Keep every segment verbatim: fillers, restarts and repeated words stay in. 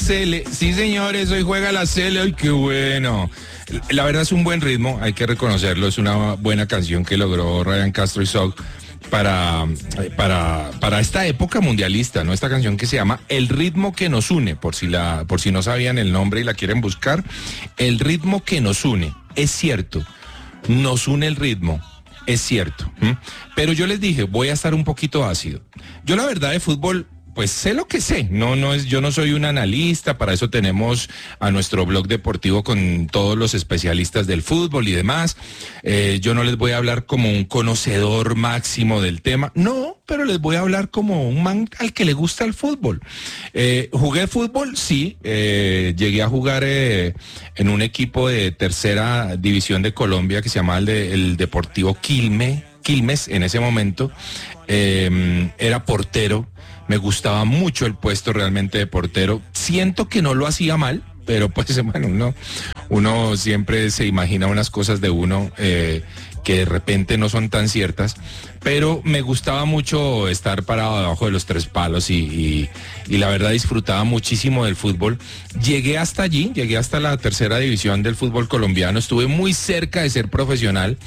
Cele. Sí, señores, hoy juega la Cele. ¡Ay, qué bueno! La verdad es un buen ritmo, hay que reconocerlo. Es una buena canción que logró Ryan Castro y Sog para, para, para esta época mundialista, ¿no? Esta canción que se llama El ritmo que nos une, por si, la, por si no sabían el nombre y la quieren buscar. El ritmo que nos une, es cierto, nos une el ritmo. Es cierto, ¿m? Pero yo les dije, voy a estar un poquito ácido. Yo la verdad de fútbol, pues sé lo que sé, no, no es, yo no soy un analista, para eso tenemos a nuestro blog deportivo con todos los especialistas del fútbol y demás. Eh, yo no les voy a hablar como un conocedor máximo del tema, no, pero les voy a hablar como un man al que le gusta el fútbol. Eh, jugué fútbol, sí, eh, llegué a jugar eh, en un equipo de tercera división de Colombia que se llamaba el, de, el Deportivo Quilme, Quilmes en ese momento. Eh, era portero. Me gustaba mucho el puesto realmente de portero. Siento que no lo hacía mal, pero pues bueno, uno, uno siempre se imagina unas cosas de uno eh, que de repente no son tan ciertas. Pero me gustaba mucho estar parado debajo de los tres palos y, y, y la verdad disfrutaba muchísimo del fútbol. Llegué hasta allí, llegué hasta la tercera división del fútbol colombiano. Estuve muy cerca de ser profesional.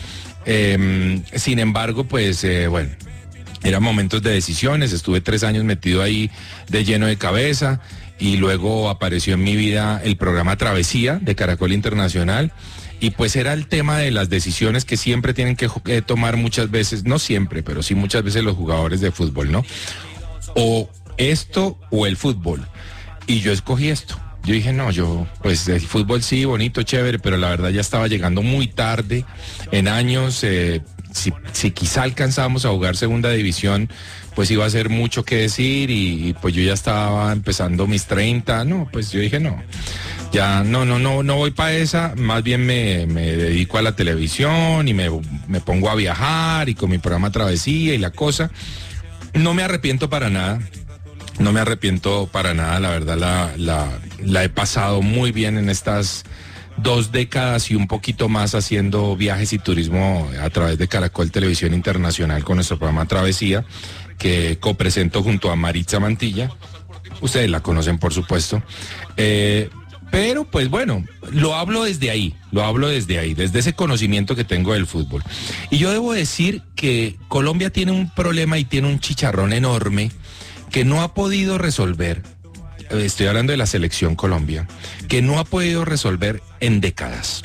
Eh, sin embargo, pues eh, bueno... Eran momentos de decisiones, estuve tres años metido ahí de lleno de cabeza y luego apareció en mi vida el programa Travesía de Caracol Internacional y pues era el tema de las decisiones que siempre tienen que eh, tomar muchas veces, no siempre, pero sí muchas veces los jugadores de fútbol, ¿no? O esto o el fútbol. Y yo escogí esto. Yo dije, no, yo, pues el fútbol sí, bonito, chévere, pero la verdad ya estaba llegando muy tarde en años. Eh, si, si quizá alcanzábamos a jugar segunda división, pues iba a ser mucho que decir y, y pues yo ya estaba empezando mis treinta, no, pues yo dije, no, ya no, no, no, no voy para esa, más bien me, me dedico a la televisión y me, me pongo a viajar y con mi programa Travesía y la cosa. No me arrepiento para nada. No me arrepiento para nada, la verdad la, la, la he pasado muy bien en estas dos décadas y un poquito más haciendo viajes y turismo a través de Caracol Televisión Internacional con nuestro programa Travesía, que copresento junto a Maritza Mantilla. Ustedes la conocen, por supuesto. Eh, pero pues bueno, lo hablo desde ahí, lo hablo desde ahí, desde ese conocimiento que tengo del fútbol. Y yo debo decir que Colombia tiene un problema y tiene un chicharrón enorme que no ha podido resolver, estoy hablando de la selección Colombia, que no ha podido resolver en décadas,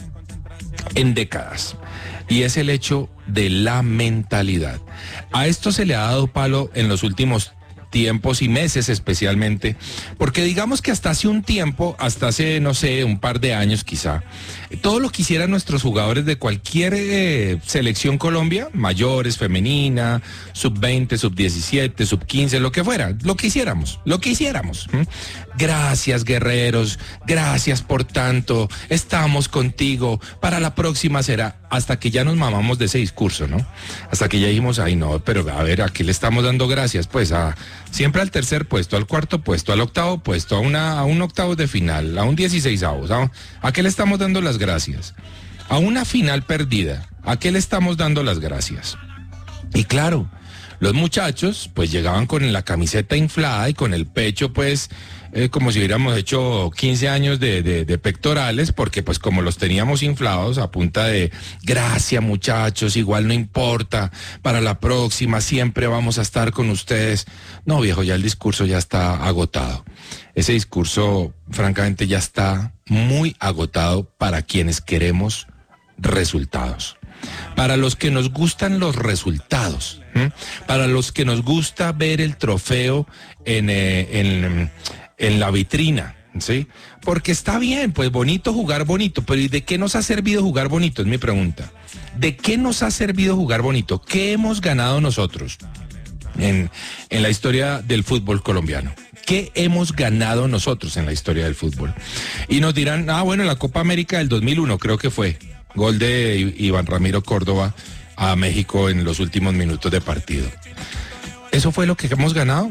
en décadas, y es el hecho de la mentalidad. A esto se le ha dado palo en los últimos tiempos y meses especialmente, porque digamos que hasta hace un tiempo, hasta hace, no sé, un par de años quizá, todo lo que hicieran nuestros jugadores de cualquier eh, selección Colombia, mayores, femenina, sub veinte, sub diecisiete, sub quince, lo que fuera, lo que hiciéramos, lo que hiciéramos. ¿Mm? Gracias, guerreros, gracias por tanto, estamos contigo, para la próxima será, hasta que ya nos mamamos de ese discurso, ¿no? Hasta que ya dijimos, ay no, pero a ver, ¿a qué le estamos dando gracias? Pues a siempre al tercer puesto, al cuarto puesto, al octavo puesto, a una a un octavo de final, a un dieciseisavo. ¿A, ¿A qué le estamos dando las gracias? A una final perdida, ¿a qué le estamos dando las gracias? Y claro, los muchachos pues llegaban con la camiseta inflada y con el pecho pues eh, como si hubiéramos hecho quince años de, de, de pectorales, porque pues como los teníamos inflados a punta de gracias muchachos, igual no importa, para la próxima siempre vamos a estar con ustedes. No viejo, ya el discurso ya está agotado. Ese discurso francamente ya está muy agotado para quienes queremos resultados. Para los que nos gustan los resultados, ¿eh? Para los que nos gusta ver el trofeo en, eh, en, en la vitrina, ¿sí? Porque está bien, pues bonito jugar bonito, pero ¿y de qué nos ha servido jugar bonito? Es mi pregunta. ¿De qué nos ha servido jugar bonito? ¿Qué hemos ganado nosotros en, en la historia del fútbol colombiano? ¿Qué hemos ganado nosotros en la historia del fútbol? Y nos dirán, ah, bueno, la Copa América del dos mil uno creo que fue. Gol de Iván Ramiro Córdoba a México en los últimos minutos de partido. ¿Eso fue lo que hemos ganado?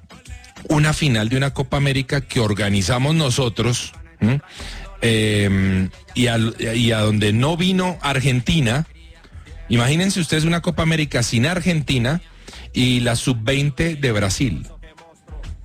Una final de una Copa América que organizamos nosotros, eh, y, a, y a donde no vino Argentina. Imagínense ustedes una Copa América sin Argentina y la sub veinte de Brasil.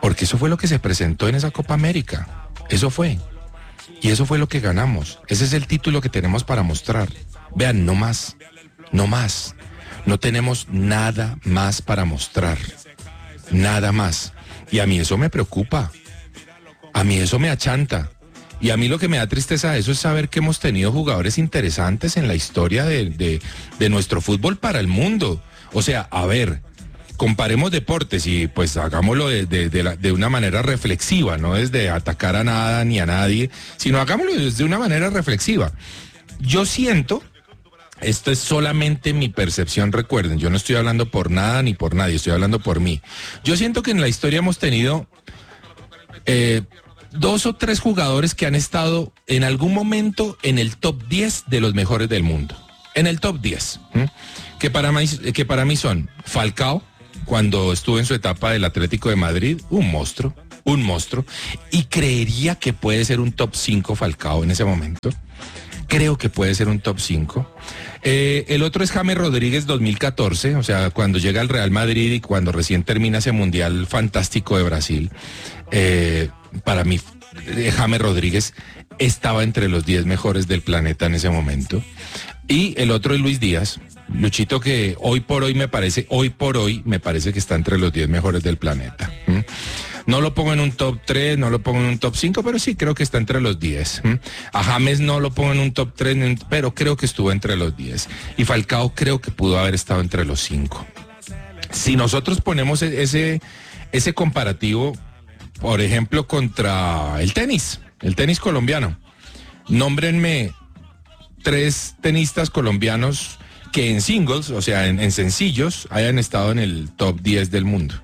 Porque eso fue lo que se presentó en esa Copa América. Eso fue. Y eso fue lo que ganamos. Ese es el título que tenemos para mostrar. Vean, no más. No más. No tenemos nada más para mostrar. Nada más. Y a mí eso me preocupa. A mí eso me achanta. Y a mí lo que me da tristeza de eso es saber que hemos tenido jugadores interesantes en la historia de, de, de nuestro fútbol para el mundo. O sea, a ver, comparemos deportes y pues hagámoslo de, de, de, la, de una manera reflexiva, no desde atacar a nada ni a nadie, sino hagámoslo desde una manera reflexiva. Yo siento, esto es solamente mi percepción, recuerden, yo no estoy hablando por nada ni por nadie, estoy hablando por mí. Yo siento que en la historia hemos tenido eh, dos o tres jugadores que han estado en algún momento en el top diez de los mejores del mundo. En el top diez. ¿eh? Que, para mí, que para mí son Falcao, cuando estuvo en su etapa del Atlético de Madrid, un monstruo, un monstruo. Y creería que puede ser un top cinco Falcao en ese momento. Creo que puede ser un top cinco. Eh, el otro es James Rodríguez dos mil catorce, o sea, cuando llega al Real Madrid y cuando recién termina ese Mundial fantástico de Brasil. Eh, para mí, James Rodríguez estaba entre los diez mejores del planeta en ese momento. Y el otro es Luis Díaz, Luchito, que hoy por hoy me parece, hoy por hoy me parece que está entre los diez mejores del planeta. ¿Mm? No lo pongo en un top tres, no lo pongo en un top cinco, pero sí creo que está entre los diez. ¿Mm? A James no lo pongo en un top tres, pero creo que estuvo entre los diez. Y Falcao creo que pudo haber estado entre los cinco. Si nosotros ponemos ese, ese comparativo, por ejemplo, contra el tenis, el tenis colombiano, nómbrenme tres tenistas colombianos que en singles, o sea, en, en sencillos, hayan estado en el top diez del mundo.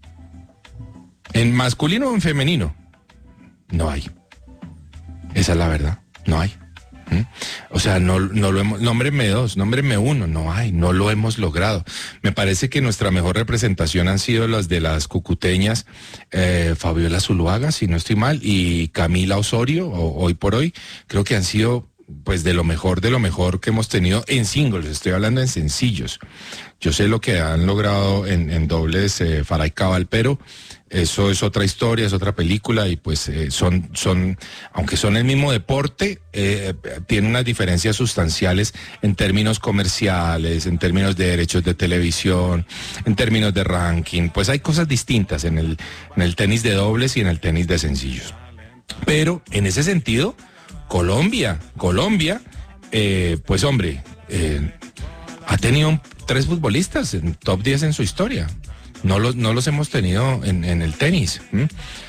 ¿En masculino o en femenino? No hay. Esa es la verdad, no hay. ¿Mm? O sea, no, no lo hemos, nómbrenme dos, nómbrenme uno, no hay, no lo hemos logrado. Me parece que nuestra mejor representación han sido las de las cucuteñas, eh, Fabiola Zuluaga, si no estoy mal, y Camila Osorio, o, hoy por hoy, creo que han sido pues de lo mejor, de lo mejor que hemos tenido en singles, estoy hablando en sencillos. Yo sé lo que han logrado en, en dobles eh, Faray Cabal, pero eso es otra historia, es otra película y pues eh, son, son, aunque son el mismo deporte, eh, tienen unas diferencias sustanciales en términos comerciales, en términos de derechos de televisión, en términos de ranking, pues hay cosas distintas en el, en el tenis de dobles y en el tenis de sencillos. Pero en ese sentido, Colombia, Colombia, eh, pues hombre, eh, ha tenido un, tres futbolistas en top diez en su historia. No los, no los hemos tenido en, en el tenis. ¿Mm?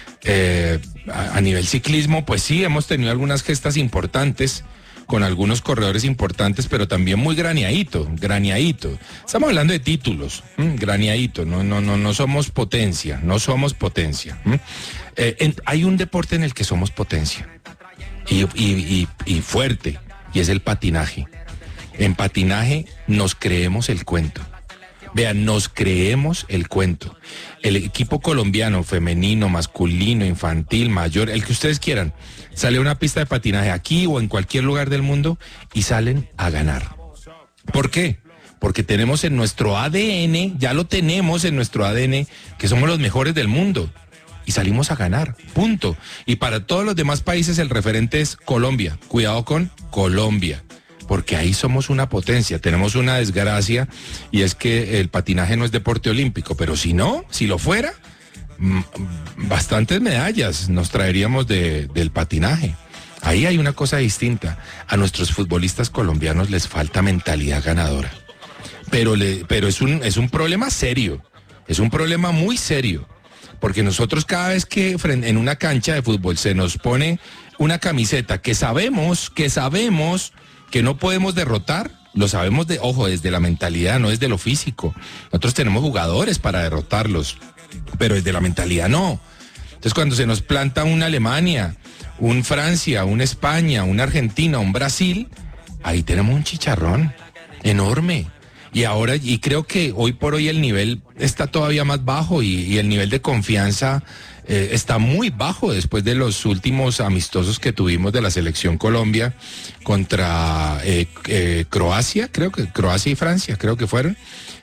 Eh, a, a nivel ciclismo, pues sí, hemos tenido algunas gestas importantes con algunos corredores importantes, pero también muy graneadito, graneadito. Estamos hablando de títulos, ¿m? graneadito, no, no, no, no somos potencia, no somos potencia. Eh, en, hay un deporte en el que somos potencia y, y, y, y fuerte, y es el patinaje. En patinaje nos creemos el cuento. Vean, nos creemos el cuento. El equipo colombiano, femenino, masculino, infantil, mayor, el que ustedes quieran, sale a una pista de patinaje aquí o en cualquier lugar del mundo y salen a ganar. ¿Por qué? Porque tenemos en nuestro A D N, ya lo tenemos en nuestro A D N, que somos los mejores del mundo. Y salimos a ganar, punto. Y para todos los demás países el referente es Colombia. Cuidado con Colombia. Porque ahí somos una potencia, tenemos una desgracia y es que el patinaje no es deporte olímpico, pero si no, si lo fuera, m- bastantes medallas nos traeríamos de, del patinaje. Ahí hay una cosa distinta, a nuestros futbolistas colombianos les falta mentalidad ganadora, pero, le, pero es, un, es un problema serio, es un problema muy serio, porque nosotros cada vez que en una cancha de fútbol se nos pone una camiseta que sabemos, que sabemos... que no podemos derrotar, lo sabemos de, ojo, desde la mentalidad, no desde lo físico. Nosotros tenemos jugadores para derrotarlos, pero desde la mentalidad no. Entonces cuando se nos planta una Alemania, un Francia, una España, una Argentina, un Brasil, ahí tenemos un chicharrón enorme. Y ahora, y creo que hoy por hoy el nivel está todavía más bajo y, y el nivel de confianza eh, está muy bajo después de los últimos amistosos que tuvimos de la selección Colombia contra eh, eh, Croacia, creo que Croacia y Francia, creo que fueron.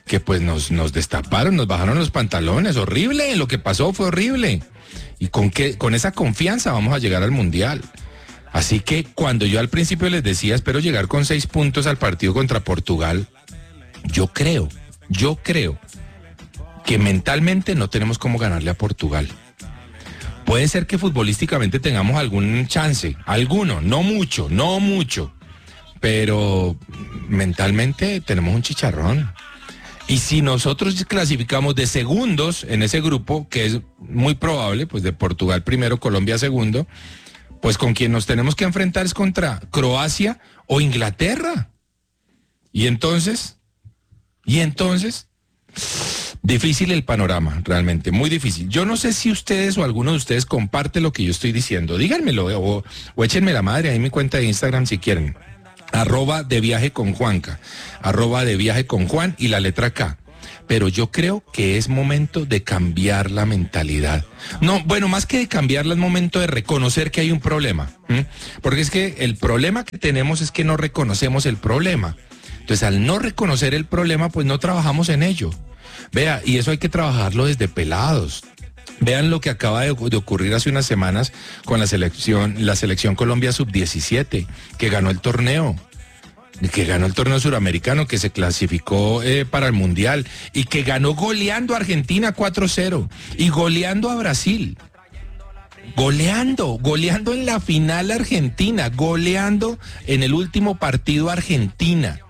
que pues nos, nos destaparon, nos bajaron los pantalones, horrible, lo que pasó fue horrible. Y con que, con esa confianza vamos a llegar al Mundial. Así que cuando yo al principio les decía, espero llegar con seis puntos al partido contra Portugal, yo creo, yo creo que mentalmente no tenemos cómo ganarle a Portugal. Puede ser que futbolísticamente tengamos algún chance, alguno, no mucho, no mucho, pero mentalmente tenemos un chicharrón. Y si nosotros clasificamos de segundos en ese grupo, que es muy probable, pues de Portugal primero, Colombia segundo, pues con quien nos tenemos que enfrentar es contra Croacia o Inglaterra. Y entonces, y entonces, difícil el panorama, realmente, muy difícil. Yo no sé si ustedes o alguno de ustedes comparte lo que yo estoy diciendo. Díganmelo o, o échenme la madre ahí en mi cuenta de Instagram si quieren. Arroba de viaje con Juanca, arroba de viaje con Juan y la letra K. Pero yo creo que es momento de cambiar la mentalidad. No, bueno, más que de cambiarla es momento de reconocer que hay un problema. ¿m? Porque es que el problema que tenemos es que no reconocemos el problema. Entonces, al no reconocer el problema, pues no trabajamos en ello. Vea, y eso hay que trabajarlo desde pelados. Vean lo que acaba de, de ocurrir hace unas semanas con la selección, la selección Colombia sub diecisiete, que ganó el torneo, que ganó el torneo suramericano, que se clasificó eh, para el Mundial y que ganó goleando a Argentina cuatro cero y goleando a Brasil. Goleando, goleando en la final Argentina, goleando en el último partido Argentina.